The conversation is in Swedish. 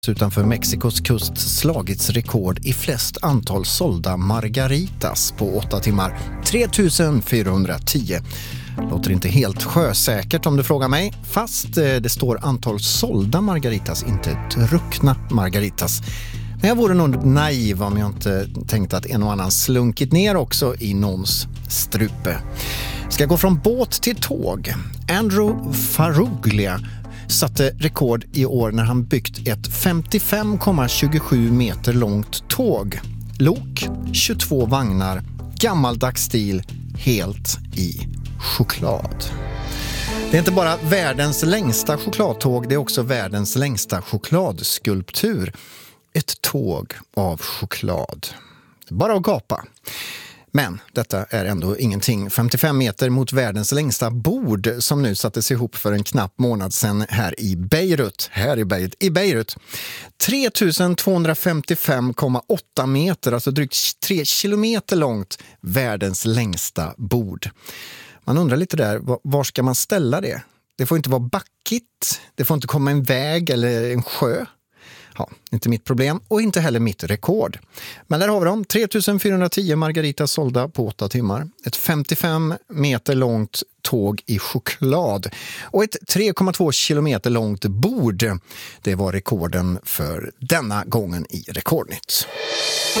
Utanför Mexikos kust slagits rekord i flest antal sålda margaritas på 8 timmar. 3410. Låter inte helt sjösäkert om du frågar mig, fast det står antal sålda margaritas, inte druckna margaritas. Men jag vore nog naiv om jag inte tänkte att en och annan slunkit ner också i någons strupe. Ska gå från båt till tåg. Andrew Faruglia satte rekord i år när han byggt ett 55,27 meter långt tåg. Lok, 22 vagnar, gammaldags stil, helt i choklad. Det är inte bara världens längsta chokladtåg, det är också världens längsta chokladskulptur. Ett tåg av choklad. Bara att gapa. Men detta är ändå ingenting. 55 meter mot världens längsta bord som nu sattes ihop för en knapp månad sedan här i Beirut. I Beirut. 3255,8 meter, alltså drygt 3 kilometer långt, världens längsta bord. Man undrar lite där, var ska man ställa det? Det får inte vara backigt, det får inte komma en väg eller en sjö. Ja, inte mitt problem och inte heller mitt rekord. Men där har vi dem. 3410 margaritas sålda på 8 timmar. Ett 55 meter långt tåg i choklad. Och ett 3,2 kilometer långt bord. Det var rekorden för denna gången i Rekordnytt.